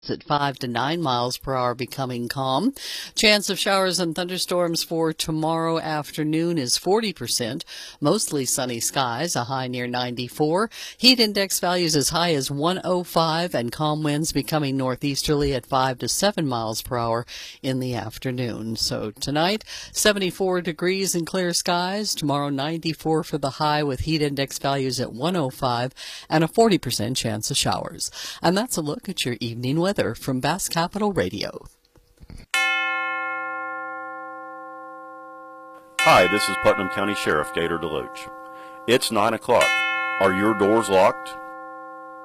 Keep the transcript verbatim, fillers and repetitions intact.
at five to nine miles per hour, becoming calm. Chance of showers and thunderstorms for tomorrow afternoon is forty percent. Mostly sunny skies, a high near ninety-four. Heat index values as high as one oh five, and calm winds becoming northeasterly at five to seven miles per hour in the afternoon. So tonight, seventy-four degrees and clear skies. Tomorrow, ninety-four for the high with heat index values at one oh five and a forty percent chance of showers. And that's a look at your evening weather from Bass Capital Radio. Hi, this is Putnam County Sheriff Gator DeLoach. It's nine o'clock. Are your doors locked?